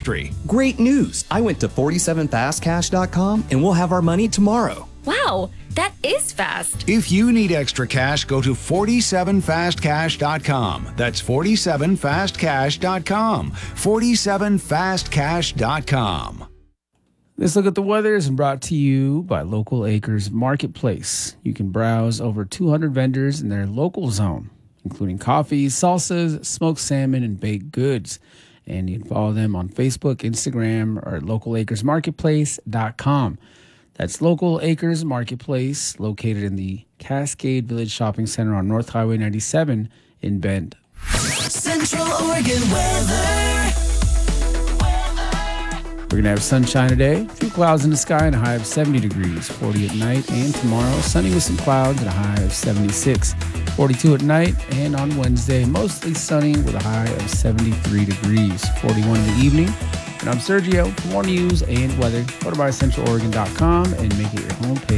history. Great news. I went to 47fastcash.com and we'll have our money tomorrow. Wow, that is fast. If you need extra cash, go to 47fastcash.com. That's 47fastcash.com. 47fastcash.com. This look at the weather is brought to you by Local Acres Marketplace. You can browse over 200 vendors in their local zone, including coffees, salsas, smoked salmon, and baked goods. And you can follow them on Facebook, Instagram, or at localacresmarketplace.com. That's Local Acres Marketplace, located in the Cascade Village Shopping Center on North Highway 97 in Bend. Central Oregon weather. We're going to have sunshine today, a few clouds in the sky, and a high of 70 degrees, 40 at night. And tomorrow, sunny with some clouds and a high of 76, 42 at night. And on Wednesday, mostly sunny with a high of 73 degrees, 41 in the evening. And I'm Sergio. For more news and weather, go to mycentraloregon.com and make it your homepage.